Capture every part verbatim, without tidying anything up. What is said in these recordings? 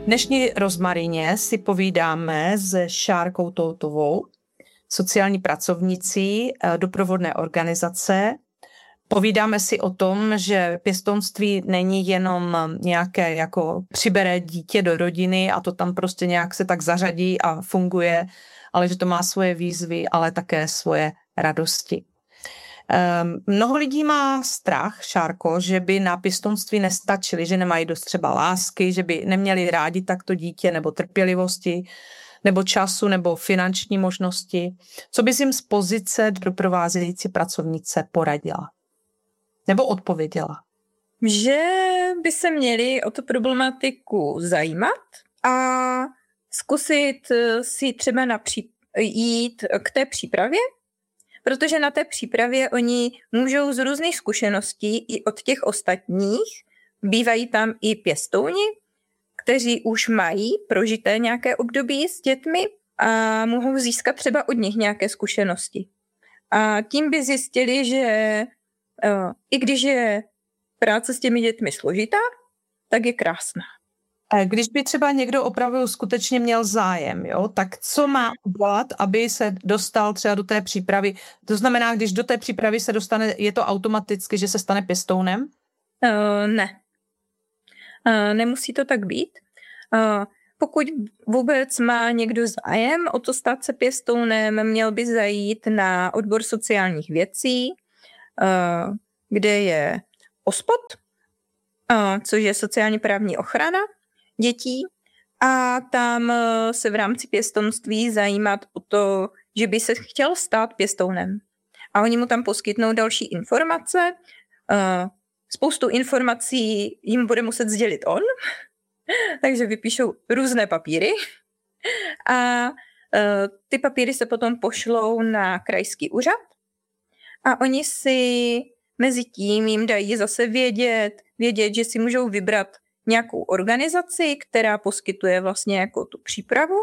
dnešní rozmarině si povídáme s Šárkou Toutovou, sociální pracovnicí doprovodné organizace. Povídáme si o tom, že pěstounství není jenom nějaké jako přibere dítě do rodiny a to tam prostě nějak se tak zařadí a funguje, ale že to má svoje výzvy, ale také svoje radosti. Um, mnoho lidí má strach, Šárko, že by na pěstounství nestačili, že nemají dost třeba lásky, že by neměli rádi takto dítě nebo trpělivosti, nebo času, nebo finanční možnosti. Co bys jim z pozice doprovázející pracovnice poradila? Nebo odpověděla? Že by se měli o tu problematiku zajímat a zkusit si třeba napří- jít k té přípravě, protože na té přípravě oni můžou z různých zkušeností i od těch ostatních, bývají tam i pěstouni, kteří už mají prožité nějaké období s dětmi a mohou získat třeba od nich nějaké zkušenosti. A tím by zjistili, že uh, i když je práce s těmi dětmi složitá, tak je krásná. Když by třeba někdo opravdu skutečně měl zájem, jo, tak co má udělat, aby se dostal třeba do té přípravy? To znamená, když do té přípravy se dostane, je to automaticky, že se stane pěstounem? Uh, ne. Uh, nemusí to tak být. Uh, pokud vůbec má někdo zájem o to stát se pěstounem, měl by zajít na odbor sociálních věcí, uh, kde je OSPOD, uh, což je sociálně právní ochrana dětí, a tam se v rámci pěstounství zajímat o to, že by se chtěl stát pěstounem. A oni mu tam poskytnou další informace. Spoustu informací jim bude muset sdělit on, takže vypíšou různé papíry a ty papíry se potom pošlou na krajský úřad a oni si mezi tím jim dají zase vědět, vědět, že si můžou vybrat nějakou organizaci, která poskytuje vlastně jako tu přípravu.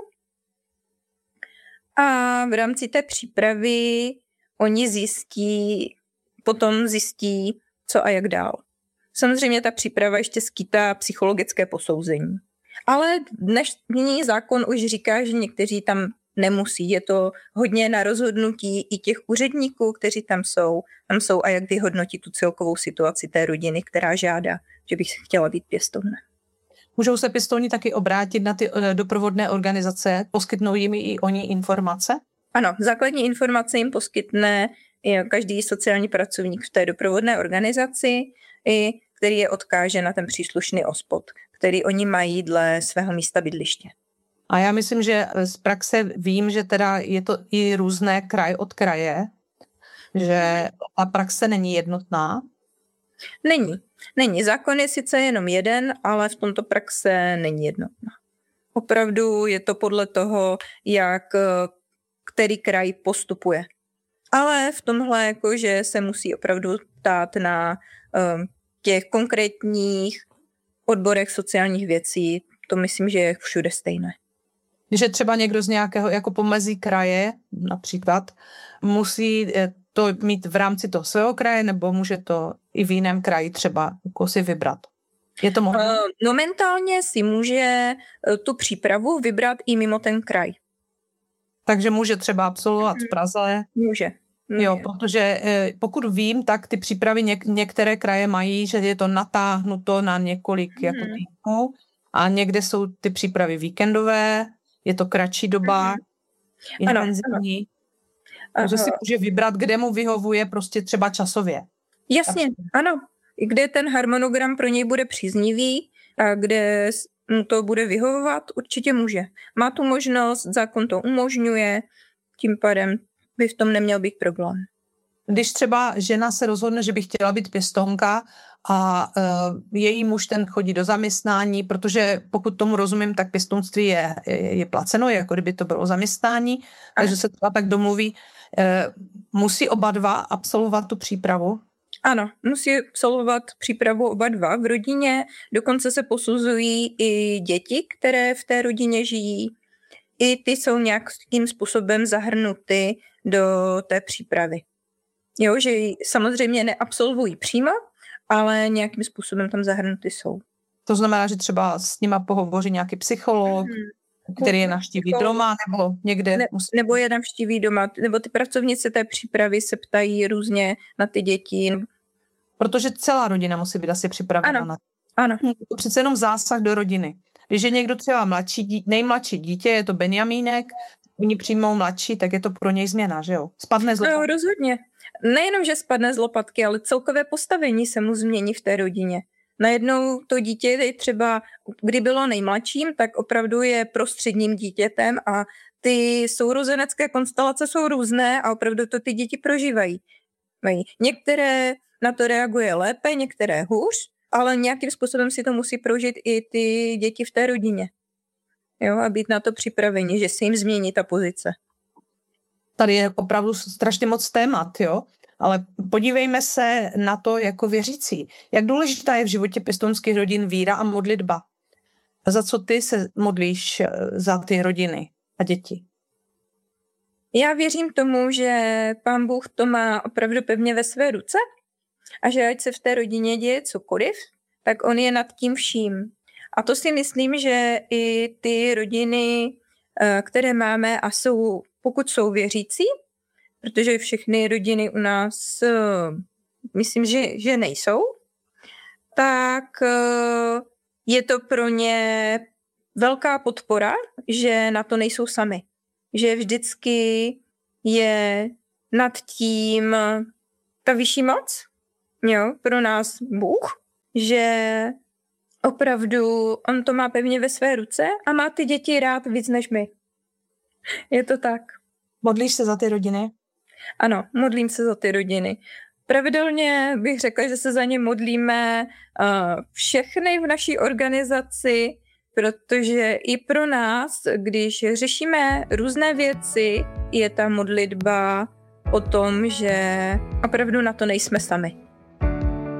A v rámci té přípravy oni zjistí, potom zjistí, co a jak dál. Samozřejmě ta příprava ještě skýtá psychologické posouzení. Ale dnešní zákon už říká, že někteří tam nemusí. Je to hodně na rozhodnutí i těch úředníků, kteří tam jsou. Tam jsou a jak vyhodnotí tu celkovou situaci té rodiny, která žádá, že bych chtěla být pěstounem. Můžou se pěstouni taky obrátit na ty doprovodné organizace? Poskytnou jim i oni informace? Ano, základní informace jim poskytne každý sociální pracovník v té doprovodné organizaci, i který je odkáže na ten příslušný OSPOD, který oni mají dle svého místa bydliště. A já myslím, že z praxe vím, že teda je to i různé kraj od kraje, že ta praxe není jednotná. Není. Není. Zákon je sice jenom jeden, ale v tomto praxe není jednotná. Opravdu je to podle toho, jak který kraj postupuje. Ale v tomhle jakože se musí opravdu ptát na um, těch konkrétních odborech sociálních věcí. To myslím, že je všude stejné. Že třeba někdo z nějakého jako pomezí kraje například musí to mít v rámci toho svého kraje, nebo může to i v jiném kraji třeba jako si vybrat? Je to možné? Momentálně si může tu přípravu vybrat i mimo ten kraj. Takže může třeba absolvovat v Praze? Může. může. Jo, protože pokud vím, tak ty přípravy něk- některé kraje mají, že je to natáhnuto na několik hmm. jako týdnů a někde jsou ty přípravy víkendové, je to kratší doba, hmm. intenzivní. Ano, ano. Takže si může vybrat, kde mu vyhovuje prostě třeba časově. Jasně, ano. I kde ten harmonogram pro něj bude příznivý a kde mu to bude vyhovovat, určitě může. Má tu možnost, zákon to umožňuje, tím pádem by v tom neměl být problém. Když třeba žena se rozhodne, že by chtěla být pěstounka a uh, její muž ten chodí do zaměstnání, protože pokud tomu rozumím, tak pěstounství je, je, je placeno, jako kdyby to bylo zaměstnání, takže se třeba tak domluví. Uh, musí oba dva absolvovat tu přípravu? Ano, musí absolvovat přípravu oba dva v rodině, dokonce se posuzují i děti, které v té rodině žijí. I ty jsou nějakým způsobem zahrnuty do té přípravy. Jo, že samozřejmě neabsolvují přímo, ale nějakým způsobem tam zahrnuty jsou. To znamená, že třeba s nima pohovoří nějaký psycholog, hmm. který je navštíví doma nebo někde. Ne, musí... Nebo je navštíví doma, nebo ty pracovnice té přípravy se ptají různě na ty děti. Protože celá rodina musí být asi připravena ano. na to. Ano. To přece jenom zásah do rodiny. Když je někdo třeba mladší, dí, nejmladší dítě, je to Benjamínek, oni přijmou mladší, tak je to pro něj změna, že jo? Spadne z lopatky. No, rozhodně. Nejenom, že spadne z lopatky, ale celkové postavení se mu změní v té rodině. Najednou to dítě je třeba, kdy bylo nejmladším, tak opravdu je prostředním dítětem a ty sourozenecké konstelace jsou různé a opravdu to ty děti prožívají. Některé na to reaguje lépe, některé hůř, ale nějakým způsobem si to musí prožít i ty děti v té rodině. Jo, a být na to připraveni, že se jim změní ta pozice. Tady je opravdu strašně moc témat, jo? Ale podívejme se na to jako věřící. Jak důležitá je v životě pěstounských rodin víra a modlitba? Za co ty se modlíš za ty rodiny a děti? Já věřím tomu, že Pán Bůh to má opravdu pevně ve své ruce a že ať se v té rodině děje cokoliv, tak on je nad tím vším. A to si myslím, že i ty rodiny, které máme a jsou, pokud jsou věřící, protože všechny rodiny u nás, myslím, že, že nejsou, tak je to pro ně velká podpora, že na to nejsou sami. Že vždycky je nad tím ta vyšší moc, jo, pro nás Bůh, že opravdu on to má pevně ve své ruce a má ty děti rád víc než my. Je to tak. Modlíš se za ty rodiny? Ano, modlím se za ty rodiny. Pravidelně bych řekla, že se za ně modlíme uh, všechny v naší organizaci, protože i pro nás, když řešíme různé věci, je ta modlitba o tom, že opravdu na to nejsme sami.